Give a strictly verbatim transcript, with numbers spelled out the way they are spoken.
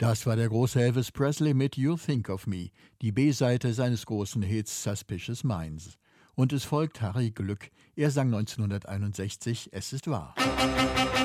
Das war der große Elvis Presley mit You Think of Me, die B-Seite seines großen Hits Suspicious Minds. Und es folgt Harry Glück. Er sang neunzehnhunderteinundsechzig Es ist wahr.